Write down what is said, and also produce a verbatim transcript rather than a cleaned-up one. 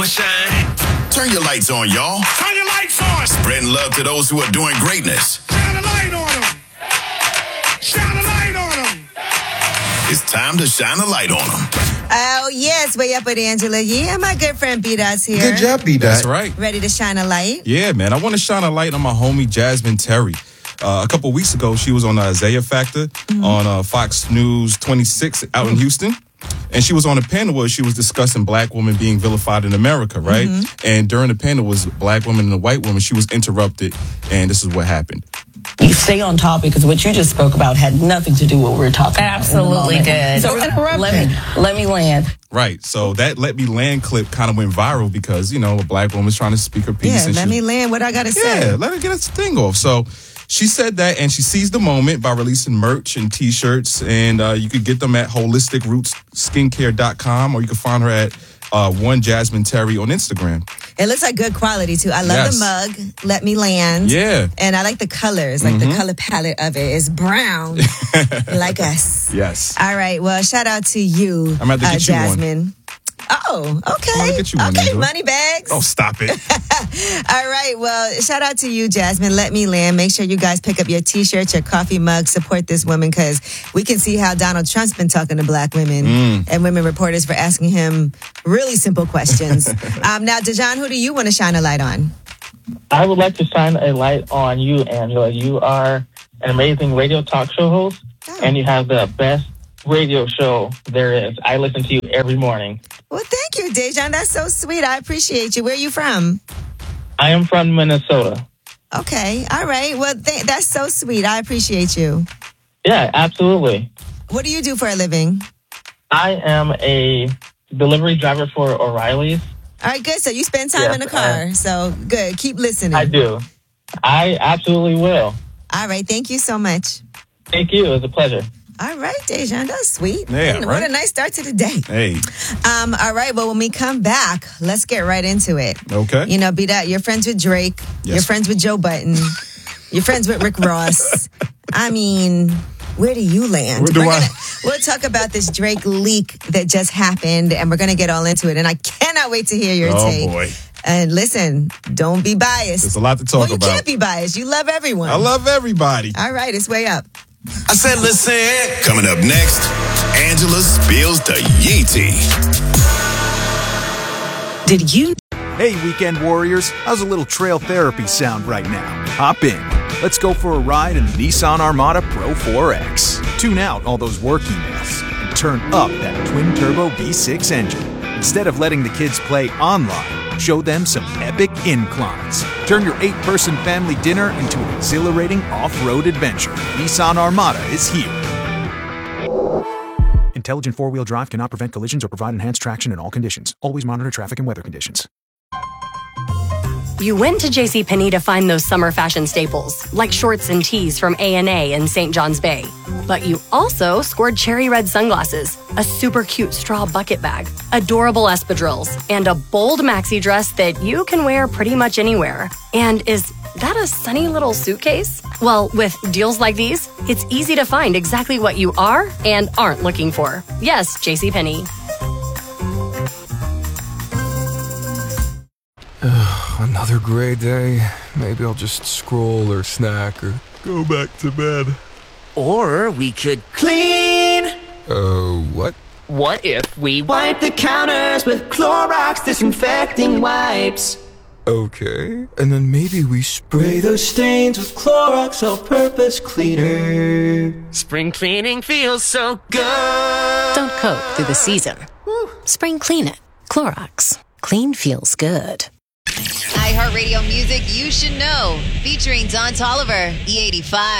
Shine. Turn your lights on, y'all. Turn your lights on. Spreading love to those who are doing greatness. Shine a light on them. Shine a light on them. It's time to shine a light on them. Oh, yes. Way up with Angela. Yeah, my good friend B-Dot's here. Good job, B-Dot. That's right. Ready to shine a light? Yeah, man. I want to shine a light on my homie Jasmine Terry. Uh, a couple of weeks ago, she was on the Isaiah Factor mm-hmm. on uh, Fox News twenty-six out in Houston. And she was on a panel where she was discussing black women being vilified in America, right? Mm-hmm. And during the panel was black woman and a white woman. She was interrupted, and this is what happened. You stay on topic because what you just spoke about had nothing to do with what we were talking Absolutely about. Absolutely did. So interrupt let me, let me land. Right. So that Let Me Land clip kind of went viral because, you know, a black woman's trying to speak her piece. Yeah, and let she, me land what I got to yeah, say. Yeah, let her get her thing off. So she said that, and she seized the moment by releasing merch and T-shirts, and uh, you could get them at holistic roots skincare dot com, or you can find her at uh, one Jasmine Terry on Instagram. It looks like good quality, too. I love Yes. the mug, Let Me Land. Yeah. And I like the colors, like Mm-hmm. the color palette of it is brown, like us. Yes. All right, well, shout out to you, I'm about to uh, get you one. Jasmine. Oh, okay. I'm gonna get you one, okay, Angela. money bags. Oh, stop it. All right. Well, shout out to you, Jasmine. Let Me Land. Make sure you guys pick up your T-shirts, your coffee mug. Support this woman because we can see how Donald Trump's been talking to black women Mm. and women reporters for asking him really simple questions. um, now, Dejan, who do you want to shine a light on? I would like to shine a light on you, Angela. You are an amazing radio talk show host, Oh. and you have the best radio show there is. I listen to you every morning. Well, thank you, Dejan. That's so sweet. I appreciate you. Where are you from? I am from Minnesota. Okay. All right. Well, th- that's so sweet. I appreciate you. Yeah, absolutely. What do you do for a living? I am a delivery driver for O'Reilly's. All right, good. So you spend time Yes, in the car. uh, so good. Keep listening. I do. I absolutely will. All right. Thank you so much. Thank you. It was a pleasure. All right, Dejan, that's sweet. Yeah, What right? a nice start to the day. Hey. Um, all right, well, when we come back, let's get right into it. Okay. You know, be that you're friends with Drake, Yes. you're friends with Joe Button, you're friends with Rick Ross. I mean, where do you land? Where do We're I- gonna, we'll talk about this Drake leak that just happened, and we're going to get all into it. And I cannot wait to hear your Oh, take. boy. And listen, don't be biased. There's a lot to talk well, you about. can't be biased. You love everyone. I love everybody. All right, it's way up. I said, listen. Coming up next, Angela spills the Yee tea. Did you Hey, weekend warriors, how's a little trail therapy sound right now? Hop in. Let's go for a ride in the Nissan Armada Pro four X. Tune out all those work emails and turn up that twin-turbo V six engine. Instead of letting the kids play online, show them some epic inclines. Turn your eight-person family dinner into an exhilarating off-road adventure. Nissan Armada is here. Intelligent four-wheel drive cannot prevent collisions or provide enhanced traction in all conditions. Always monitor traffic and weather conditions. You went to JCPenney to find those summer fashion staples, like shorts and tees from A and A in Saint John's Bay. But you also scored cherry red sunglasses, a super cute straw bucket bag, adorable espadrilles, and a bold maxi dress that you can wear pretty much anywhere. And is that a sunny little suitcase? Well, with deals like these, it's easy to find exactly what you are and aren't looking for. Yes, JCPenney. Another gray day. Maybe I'll just scroll or snack or go back to bed. Or we could clean. Oh, uh, what? What if we wipe the counters with Clorox disinfecting wipes? Okay, and then maybe we spray those stains with Clorox all-purpose cleaner. Spring cleaning feels so good. Don't coat through the season. Spring clean it. Clorox. Clean feels good. iHeartRadio music you should know. Featuring Don Toliver, E eighty-five.